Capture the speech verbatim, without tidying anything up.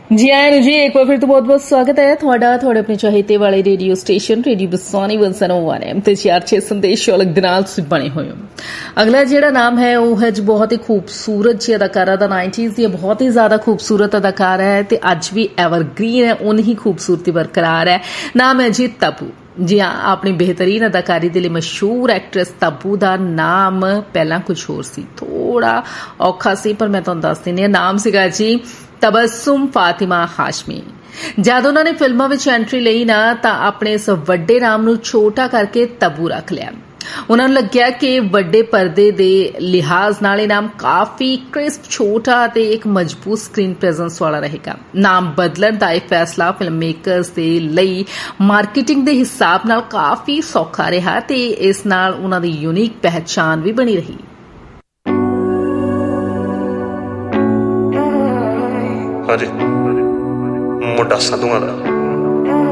जी आया जी एक बार फिर तो बहुत बहुत स्वागत है थोड़ा थोड़े अपने चाहते वाले रेडियो स्टेशन रेडियो बसानी वन सौ वन एम ते चार छे संदेश अलग दिनाल से बने हुए हो। अगला जेड़ा नाम है वो है जी बहुत ही खूबसूरत जी अदाकारा दा नाइनटीज़ दी बहुत ही ज्यादा खूबसूरत अदाकारा है ते अज भी एवरग्रीन है उन ही खूबसूरती बरकरार है। नाम है जी तब्बू। जी हाँ अपनी बेहतरीन अदाकारी के लिए मशहूर एक्ट्रेस तब्बू का नाम पहला कुछ होर सी थोड़ा औखा सी पर मैं तुहानू दस दिंदी हां। नाम सीगा जी तबस्सुम फातिमा हाशमी। जद उन्होंने फिल्मों में एंट्री ली ना तो अपने इस वड्डे नाम नू छोटा करके तब्बू रख लिया। उन्होंने लग्या कि वड्डे पर्दे दे लिहाज नाल नाम काफी क्रिस्प छोटा ते एक मजबूत स्क्रीन प्रेजेंस वाला रहेगा। नाम बदलन दा यह फैसला फिल्म मेकर्स दे लई मार्केटिंग दे हिसाब नाल काफी सौखा रहा ते इस नाल उन्हां दी यूनिक पहचान भी बनी रही। हाँ जी मुंडा संधुआं दा